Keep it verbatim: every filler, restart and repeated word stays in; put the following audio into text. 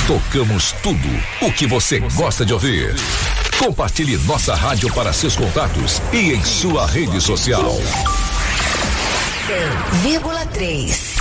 Tocamos tudo o que você gosta de ouvir. Compartilhe nossa rádio para seus contatos e em sua rede social. cem vírgula três